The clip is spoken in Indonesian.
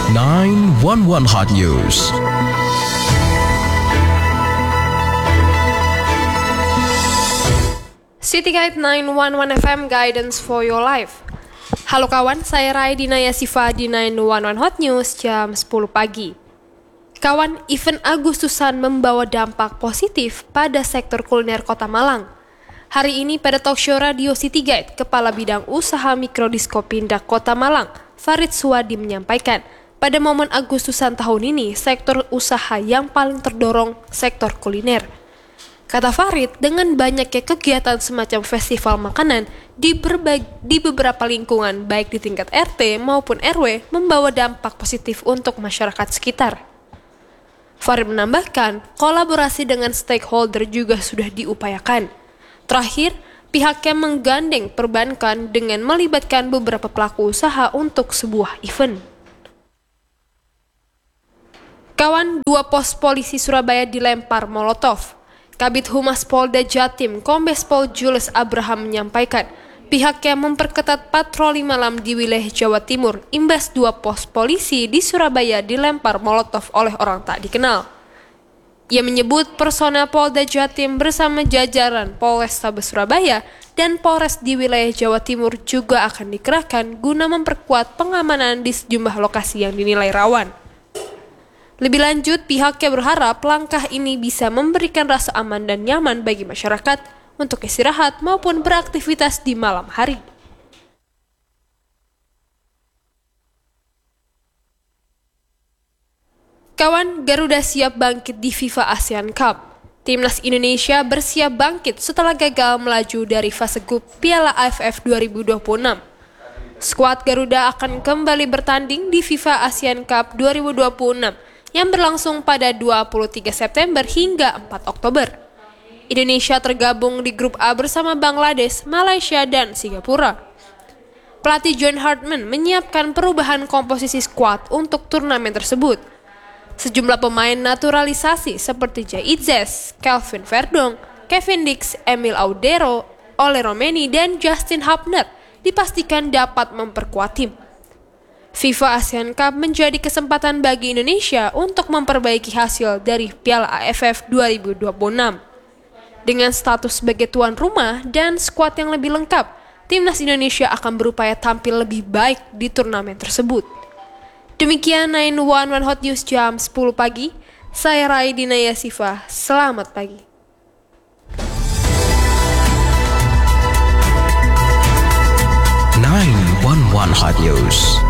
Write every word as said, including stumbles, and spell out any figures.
nine one one Hot News. City Guide nine one one F M Guidance for your life. Halo kawan, saya Rai Dinaya Siva di nine one one Hot News jam sepuluh pagi. Kawan, event Agustusan membawa dampak positif pada sektor kuliner Kota Malang. Hari ini pada talkshow radio City Guide, Kepala Bidang Usaha Mikrodiskopindah Kota Malang, Farid Suwadi menyampaikan, pada momen Agustusan tahun ini, sektor usaha yang paling terdorong sektor kuliner. Kata Farid, dengan banyaknya kegiatan semacam festival makanan di, berbagi, di beberapa lingkungan, baik di tingkat R T maupun R W, membawa dampak positif untuk masyarakat sekitar. Farid menambahkan, kolaborasi dengan stakeholder juga sudah diupayakan. Terakhir, pihaknya menggandeng perbankan dengan melibatkan beberapa pelaku usaha untuk sebuah event. Kawan, dua pos polisi Surabaya dilempar molotov. Kabid Humas Polda Jatim, Kombes Pol Julius Abraham menyampaikan, pihaknya memperketat patroli malam di wilayah Jawa Timur, imbas dua pos polisi di Surabaya dilempar molotov oleh orang tak dikenal. Ia menyebut personel Polda Jatim bersama jajaran Polrestabes Surabaya dan Polres di wilayah Jawa Timur juga akan dikerahkan guna memperkuat pengamanan di sejumlah lokasi yang dinilai rawan. Lebih lanjut, pihaknya berharap langkah ini bisa memberikan rasa aman dan nyaman bagi masyarakat untuk istirahat maupun beraktivitas di malam hari. Kawan, Garuda siap bangkit di FIFA ASEAN Cup. Timnas Indonesia bersiap bangkit setelah gagal melaju dari fase grup Piala A F F dua ribu dua puluh enam. Skuad Garuda akan kembali bertanding di FIFA ASEAN Cup dua ribu dua puluh enam yang berlangsung pada dua puluh tiga September hingga empat Oktober. Indonesia tergabung di grup A bersama Bangladesh, Malaysia, dan Singapura. Pelatih John Hartman menyiapkan perubahan komposisi skuad untuk turnamen tersebut. Sejumlah pemain naturalisasi seperti Jay Itzes, Kelvin Verdong, Kevin Dix, Emil Audero, Ole Romeni, dan Justin Hubner dipastikan dapat memperkuat tim. FIFA ASEAN Cup menjadi kesempatan bagi Indonesia untuk memperbaiki hasil dari Piala A F F dua ribu dua puluh enam. Dengan status sebagai tuan rumah dan skuad yang lebih lengkap, Timnas Indonesia akan berupaya tampil lebih baik di turnamen tersebut. Demikian nine one one Hot News jam sepuluh pagi. Saya Rai Dinaya Siva. Selamat pagi. nine one one Hot News.